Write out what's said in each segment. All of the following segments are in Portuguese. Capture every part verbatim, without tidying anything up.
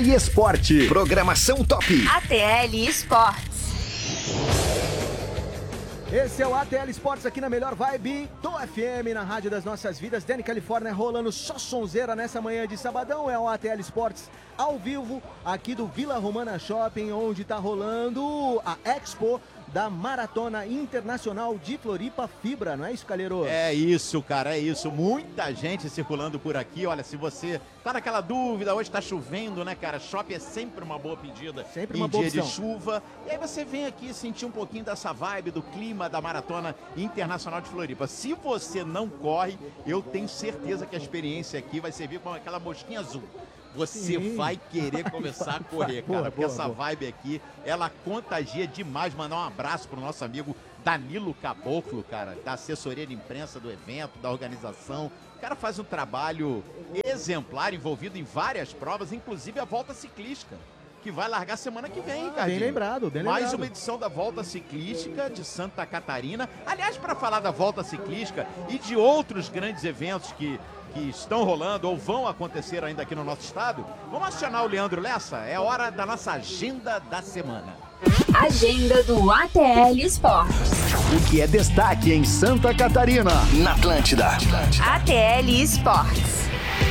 E esporte, programação top. A T L Esportes. Esse é o A T L Esportes aqui na melhor vibe do F M, na Rádio das Nossas Vidas. Dani Califórnia rolando só sonzeira nessa manhã de sabadão. É o A T L Esportes ao vivo aqui do Vila Romana Shopping, onde tá rolando a Expo da Maratona Internacional de Floripa Fibra, não é isso, Calheiro? É isso, cara, é isso. Muita gente circulando por aqui. Olha, se você tá naquela dúvida, hoje tá chovendo, né, cara? Shopping é sempre uma boa pedida sempre em uma boa dia opção. de chuva. E aí você vem aqui sentir um pouquinho dessa vibe, do clima da Maratona Internacional de Floripa. Se você não corre, eu tenho certeza que a experiência aqui vai servir como aquela mosquinha azul. Você Sim. vai querer começar a correr, cara, boa, porque boa, essa boa. vibe aqui, ela contagia demais. Mandar um abraço pro nosso amigo Danilo Caboclo, cara, da assessoria de imprensa do evento, da organização. O cara faz um trabalho exemplar, envolvido em várias provas, inclusive a volta ciclística, que vai largar semana que vem, ah, cara. Bem lembrado, bem lembrado. Mais uma edição da Volta Ciclística de Santa Catarina. Aliás, para falar da Volta Ciclística e de outros grandes eventos que que estão rolando ou vão acontecer ainda aqui no nosso estado, vamos acionar o Leandro Lessa. É hora da nossa agenda da semana. Agenda do A T L Esportes. O que é destaque em Santa Catarina, na Atlântida. A T L Esportes.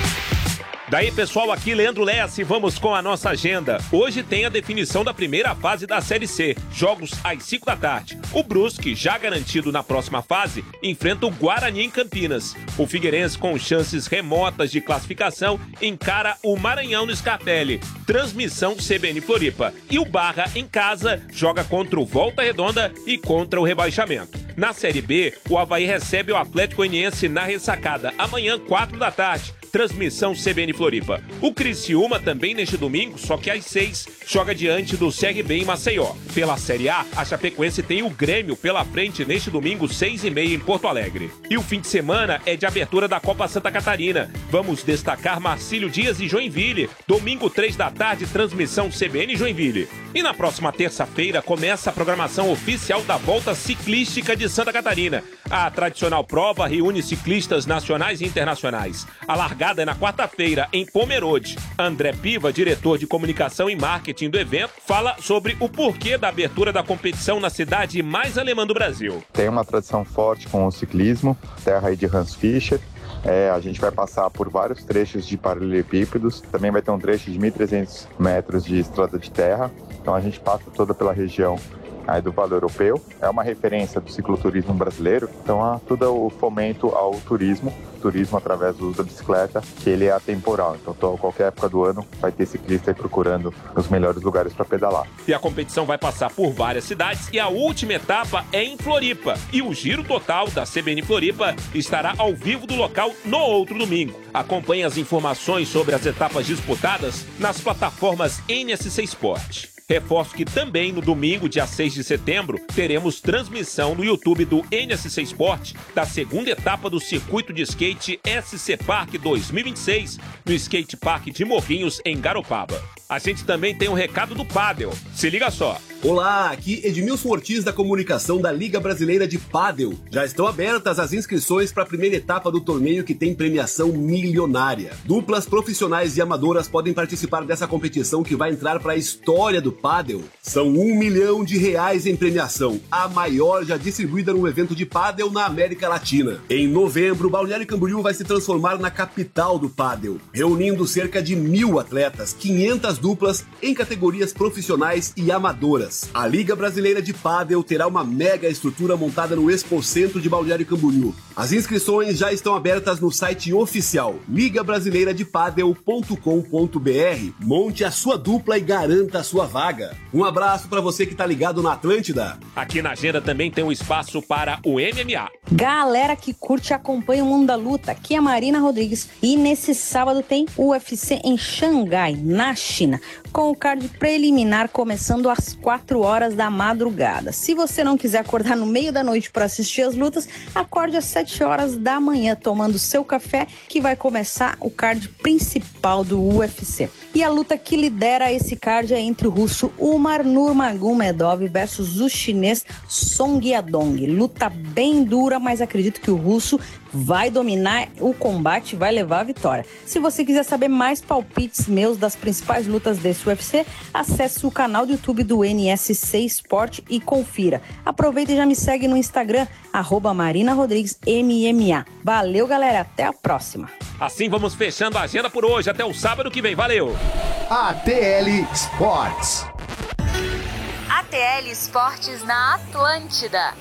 Daí, pessoal, aqui Leandro Lessa, vamos com a nossa agenda. Hoje tem a definição da primeira fase da Série C, jogos às cinco da tarde. O Brusque, já garantido na próxima fase, enfrenta o Guarani em Campinas. O Figueirense, com chances remotas de classificação, encara o Maranhão no Scarpelli. Transmissão C B N Floripa. E o Barra, em casa, joga contra o Volta Redonda e contra o rebaixamento. Na Série B, o Avaí recebe o Atlético Goianiense na Ressacada, amanhã, quatro da tarde. Transmissão C B N Floripa. O Criciúma também neste domingo, só que às seis, joga diante do C R B em Maceió. Pela Série A, a Chapecoense tem o Grêmio pela frente neste domingo, seis e meia em Porto Alegre. E o fim de semana é de abertura da Copa Santa Catarina. Vamos destacar Marcílio Dias e Joinville. Domingo, três da tarde, transmissão C B N Joinville. E na próxima terça-feira começa a programação oficial da Volta Ciclística de Santa Catarina. A tradicional prova reúne ciclistas nacionais e internacionais. A largada é na quarta-feira, em Pomerode. André Piva, diretor de comunicação e marketing do evento, fala sobre o porquê da abertura da competição na cidade mais alemã do Brasil. Tem uma tradição forte com o ciclismo, terra aí de Hans Fischer. É, a gente vai passar por vários trechos de paralelepípedos, também vai ter um trecho de mil e trezentos metros de estrada de terra. Então a gente passa toda pela região aí do Vale Europeu. É uma referência do cicloturismo brasileiro, então há todo o fomento ao turismo, turismo através do uso da bicicleta, que ele é atemporal. Então, tô, qualquer época do ano vai ter ciclista aí procurando os melhores lugares para pedalar. E a competição vai passar por várias cidades e a última etapa é em Floripa. E o giro total da C B N Floripa estará ao vivo do local no outro domingo. Acompanhe as informações sobre as etapas disputadas nas plataformas N S C Sport. Reforço que também no domingo, dia seis de setembro, teremos transmissão no YouTube do N S C Sport da segunda etapa do circuito de skate S C Park dois mil e vinte e seis no Skate Park de Morrinhos, em Garopaba. A gente também tem um recado do Pádel. Se liga só. Olá, aqui Edmilson Ortiz da comunicação da Liga Brasileira de Pádel. Já estão abertas as inscrições para a primeira etapa do torneio, que tem premiação milionária. Duplas profissionais e amadoras podem participar dessa competição, que vai entrar para a história do Pádel. São um milhão de reais em premiação, a maior já distribuída num evento de Pádel na América Latina. Em novembro, Balneário Camboriú vai se transformar na capital do Pádel, reunindo cerca de mil atletas, quinhentas duplas em categorias profissionais e amadoras. A Liga Brasileira de Pádel terá uma mega estrutura montada no Expocentro de Balneário Camboriú. As inscrições já estão abertas no site oficial liga brasileira de pádel ponto com ponto b r. Monte a sua dupla e garanta a sua vaga. Um abraço para você que tá ligado na Atlântida. Aqui na agenda também tem um espaço para o M M A. Galera que curte e acompanha o mundo da luta, aqui é a Marina Rodrigues e nesse sábado tem o U F C em Xangai, na China, com o card preliminar começando às quatro horas da madrugada. Se você não quiser acordar no meio da noite para assistir as lutas, acorde às sete horas da manhã tomando seu café, que vai começar o card principal do U F C. E a luta que lidera esse card é entre o russo Umar Nurmagomedov versus o chinês Song Yadong. Luta bem dura, mas acredito que o russo vai dominar o combate e vai levar a vitória. Se você quiser saber mais palpites meus das principais lutas desse U F C, acesse o canal do YouTube do N S C Sport e confira. Aproveita e já me segue no Instagram, arroba Marina Rodrigues M M A. Valeu, galera. Até a próxima. Assim vamos fechando a agenda por hoje. Até o sábado que vem. Valeu! A T L Sports. A T L Esportes na Atlântida.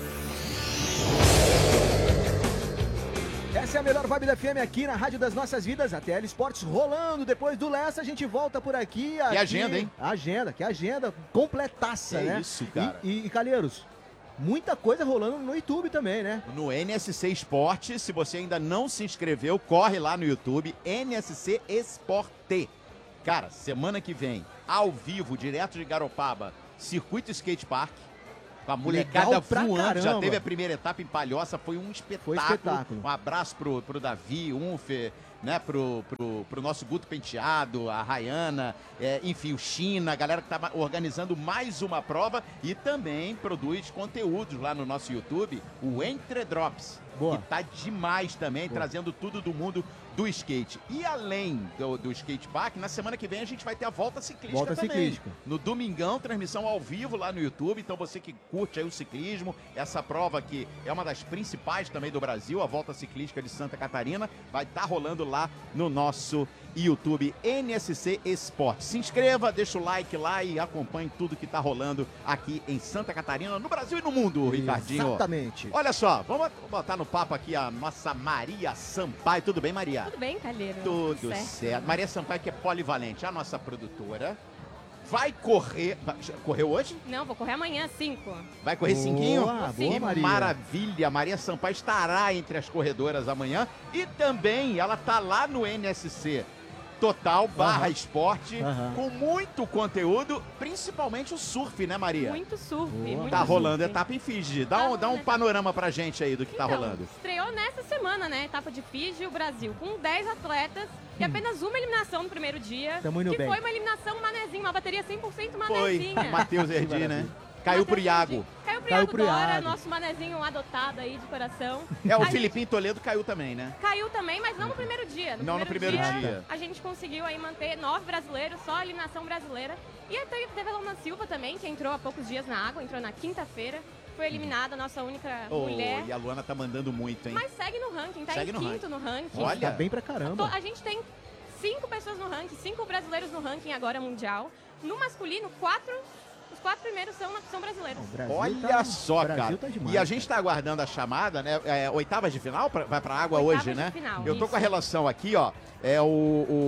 Essa é a melhor vibe da F M aqui na Rádio das Nossas Vidas, a T L Esportes rolando. Depois do Lessa, a gente volta por aqui. aqui. Que agenda, hein? Agenda, que agenda completaça, É né? isso, cara. E, e, e, Calheiros, muita coisa rolando no YouTube também, né? No N S C Esporte, se você ainda não se inscreveu, corre lá no YouTube, N S C Esporte. Cara, semana que vem, ao vivo, direto de Garopaba, Circuito Skate Park, com a molecada Legal pra voando. Já caramba. teve a primeira etapa em Palhoça, foi um espetáculo. Foi espetáculo. Um abraço pro, pro Davi, Unfer, né, pro, pro, pro nosso Guto Penteado, a Rayana, é, enfim, o China, a galera que tá organizando mais uma prova e também produz conteúdos lá no nosso YouTube, o Entre Drops. Boa. Que tá demais também, Boa. trazendo tudo do mundo do skate. E além do, do skate park, na semana que vem a gente vai ter a volta ciclística Volta também. ciclística. No domingão, transmissão ao vivo lá no YouTube. Então você que curte aí o ciclismo, essa prova que é uma das principais também do Brasil, a volta ciclística de Santa Catarina, vai estar rolando lá no nosso YouTube N S C Esporte. Se inscreva, deixa o like lá e acompanhe tudo que tá rolando aqui em Santa Catarina, no Brasil e no mundo, Ricardinho. Exatamente. Olha só, vamos botar no papo aqui a nossa Maria Sampaio. Tudo bem, Maria? Tudo bem, Calheiro? Tudo certo. Maria Sampaio, que é polivalente, a nossa produtora, vai correr... Correu hoje? Não, vou correr amanhã, cinco. Vai correr Boa, cinquinho? boa, Que Maria. maravilha. Maria Sampaio estará entre as corredoras amanhã e também ela tá lá no N S C Total barra Aham. esporte, Aham. com muito conteúdo, principalmente o surf, né, Maria? Muito surf. Boa. Muito Tá rolando surf. etapa em Fiji. Dá Tá um, dá um rolando panorama pra gente aí do que tá Então, rolando. Estreou nessa semana, né? Etapa de Fiji, o Brasil, com dez atletas e apenas uma eliminação no primeiro dia. Tamo indo que bem. foi uma eliminação manezinho, uma bateria cem por cento Foi. manezinha. Matheus Erdi, né? maravilha. Caiu pro Matheus Iago. Erdi. Caiu pro Caiu Iago pro Dora, Iago. nosso manezinho adotado aí de coração. É, o A Filipinho Toledo caiu também, né? Caiu também, mas não no primeiro dia. No Não no primeiro dia. A gente conseguiu aí manter nove brasileiros, só a eliminação brasileira. E aí teve, teve a Luna Silva também, que entrou há poucos dias na água, entrou na quinta-feira. Foi eliminada, a nossa única Oh, mulher. e a Luana tá mandando muito, hein? Mas segue no ranking, tá Segue em no quinto no ranking. Olha. Tá bem pra To- caramba. A gente tem cinco pessoas no ranking, cinco brasileiros no ranking agora mundial. No masculino, quatro. Os quatro primeiros são, são brasileiros. O Brasil Olha tá- só, o Brasil cara. tá demais, e a gente cara. tá aguardando a chamada, né? É, oitavas de final, pra, vai pra água Oitavas hoje, de né? final, Eu tô isso. com a relação aqui, ó. É o,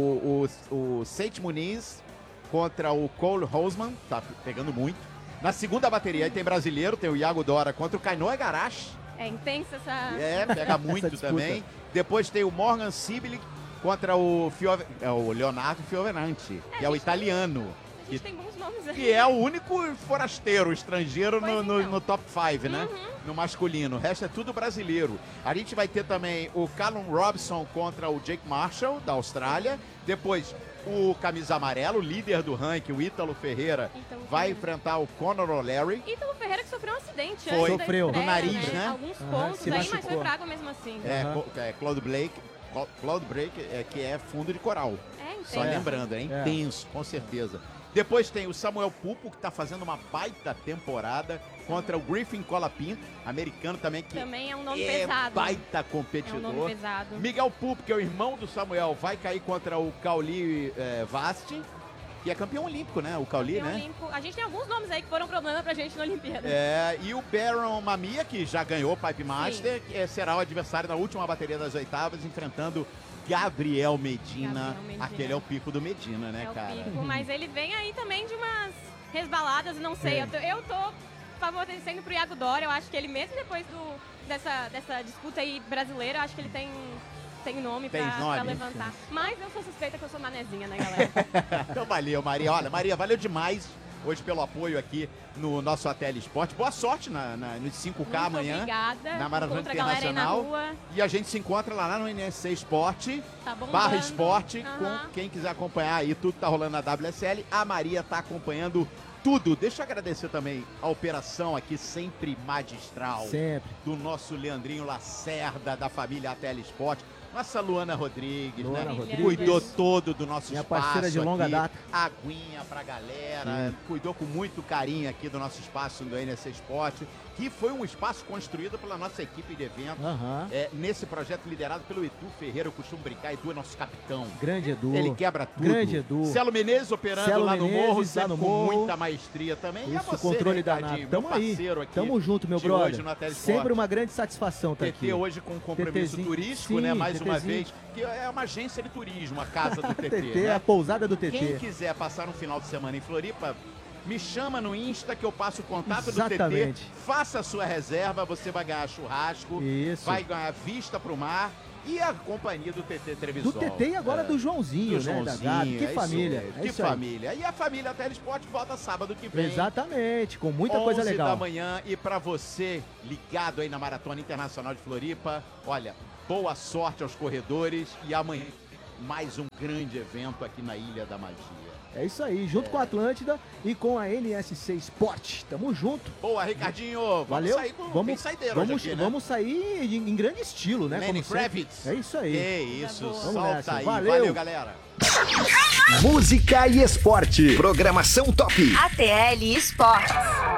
o, o, o Seit Muniz contra o Cole Rosman, tá pegando muito. Na segunda bateria aí tem brasileiro, tem o Iago Dora contra o Kainoa Garache. É intensa essa. É, pega muito disputa. também. Depois tem o Morgan Sibili contra o, Fiove, é, o Leonardo Fiorenanti, que é o gente- italiano. A gente tem bons nomes aí. Que é o único forasteiro, estrangeiro no, Pois no, então. no top cinco, né? Uhum. No masculino. O resto é tudo brasileiro. A gente vai ter também o Callum Robson contra o Jake Marshall, da Austrália. Depois, o camisa amarelo, líder do ranking, o Ítalo Ferreira, Ítalo vai Ferreira. enfrentar o Conor O'Leary. Ítalo Ferreira que sofreu um acidente Foi. antes da Sofreu. estreia, No nariz, né? Alguns Aham, pontos se aí, mas machucou. foi pra água mesmo assim. É, Aham. co- é Claude Blake. Cla- Claude Blake, é, que é fundo de coral. É intenso. Só lembrando, é intenso, com certeza. Depois tem o Samuel Pupo, que tá fazendo uma baita temporada contra o Griffin Colapinto, americano também, que Também é um nome é pesado. baita É um competidor. nome pesado. Miguel Pupo, que é o irmão do Samuel, vai cair contra o Cauli é, Vasti, que é campeão olímpico, né? O Cauli, Campeão né? olímpico. A gente tem alguns nomes aí que foram problema pra gente na Olimpíada. É, e o Baron Mamia, que já ganhou o Pipe Master, que é, será o adversário na última bateria das oitavas, enfrentando Gabriel Medina. Gabriel Medina. Aquele é o pico do Medina, né, É o cara? pico, mas ele vem aí também de umas resbaladas, não sei. É. Eu tô, eu tô favorecendo pro Iago Dora. Eu acho que ele, mesmo depois do, dessa, dessa disputa aí brasileira, eu acho que ele tem, tem nome Tem pra, nome? pra levantar. Mas eu sou suspeita que eu sou manezinha, né, galera? Então valeu, Maria. Olha, Maria, valeu demais hoje pelo apoio aqui no nosso Atel Esporte. Boa sorte na, na, nos cinco K Muito amanhã. obrigada. Na Maratona Encontra a galera aí na Internacional. rua. E a gente se encontra lá no N S C Esporte, Tá bombando. barra esporte, Aham. com quem quiser acompanhar aí tudo que tá rolando na W S L. A Maria tá acompanhando tudo, deixa eu agradecer também a operação aqui, sempre magistral. Sempre. Do nosso Leandrinho Lacerda, da família A T L Sport. Nossa Luana Rodrigues, Luana né? Rodrigues. Cuidou todo do nosso Minha espaço parceira de longa aqui. data. Aguinha pra galera. Sim. Cuidou com muito carinho aqui do nosso espaço do N S C Sport, que foi um espaço construído pela nossa equipe de eventos. Aham. É, nesse projeto liderado pelo Edu Ferreira, eu costumo brincar, Edu é nosso capitão. Grande Edu. Ele quebra tudo. Grande Edu. Celo Menezes operando Celo lá no Menezes, Morro, lá sempre no com Morro. muita maestria também. E a Isso, você, controle né, danado. Ricardinho, Tamo meu aí. parceiro aqui Tamo junto, meu de brother. hoje no Ateli Sport. Sempre uma grande satisfação tá T T aqui. hoje com um compromisso TTzinho. turístico, Sim, né? Mais uma TTzinho. vez, que é uma agência de turismo, a casa do T T. T T, né? a pousada do T T. Quem quiser passar um final de semana em Floripa, me chama no Insta que eu passo o contato Exatamente. do T T. Faça a sua reserva, você vai ganhar churrasco, Isso. vai ganhar vista pro mar e a companhia do T T Do Televisão. T T e agora É. do Joãozinho, Do né? Da Joãozinho, Gabi. Que é isso família. mesmo, É que isso aí. família. E a família Telesport volta sábado que vem. Exatamente, com muita coisa onze legal. da manhã. E pra você ligado aí na Maratona Internacional de Floripa, olha, boa sorte aos corredores e amanhã mais um grande evento aqui na Ilha da Magia. É isso aí, junto É. com a Atlântida e com a N S C Sport. Tamo junto. Boa, Ricardinho. Vamos Valeu. sair com Vamos, bem saideiro vamos, hoje aqui, né? vamos sair em, em grande estilo, né? Lenny Como sempre. Kravitz. É isso aí. Que isso, Vamos solta nessa. aí. Valeu. Valeu, galera. Música e esporte. Programação top. A T L Esportes.